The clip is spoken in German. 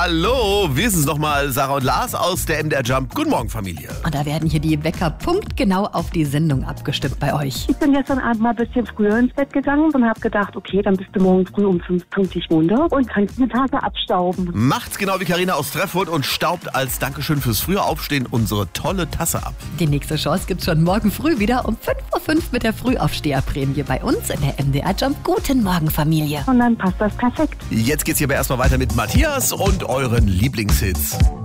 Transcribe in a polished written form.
Hallo, wir sind es nochmal, Sarah und Lars aus der MDR Jump. Guten Morgen, Familie. Und da werden hier die Wecker punktgenau auf die Sendung abgestimmt bei euch. Ich bin gestern Abend mal ein bisschen früher ins Bett gegangen und habe gedacht, okay, dann bist du morgen früh um 5:50 munter und kannst eine Tasse abstauben. Macht's genau wie Carina aus Treffurt und staubt als Dankeschön fürs frühe Aufstehen unsere tolle Tasse ab. Die nächste Chance gibt's schon morgen früh wieder um 5:05 Uhr mit der Frühaufsteherprämie bei uns in der MDR Jump. Guten Morgen, Familie. Und dann passt das perfekt. Jetzt geht's hier aber erstmal weiter mit Matthias und euren Lieblingshits.